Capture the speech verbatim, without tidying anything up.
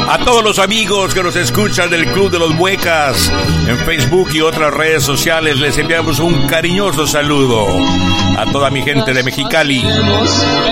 A todos los amigos que nos escuchan del Club de los Muecas en Facebook y otras redes sociales, les enviamos un cariñoso saludo. A toda mi gente de Mexicali.